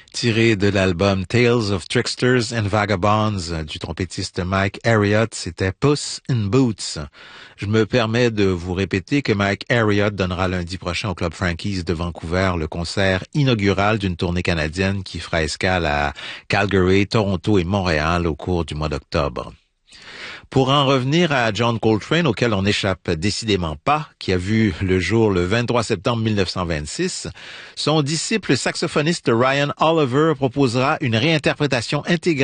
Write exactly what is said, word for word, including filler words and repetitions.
Tiré de l'album Tales of Tricksters and Vagabonds du trompettiste Mike Harriott, c'était Puss in Boots. Je me permets de vous répéter que Mike Harriott donnera lundi prochain au Club Frankie's de Vancouver le concert inaugural d'une tournée canadienne qui fera escale à Calgary, Toronto et Montréal au cours du mois d'octobre. Pour en revenir à John Coltrane, auquel on n'échappe décidément pas, qui a vu le jour le vingt-trois septembre mille neuf cent vingt-six, son disciple saxophoniste Ryan Oliver proposera une réinterprétation intégrale